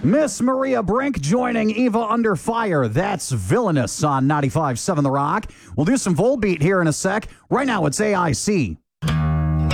Miss Maria Brink joining Eva Under Fire. That's Villainous on 95.7 The Rock. We'll do some Volbeat here in a sec. Right now, it's AIC.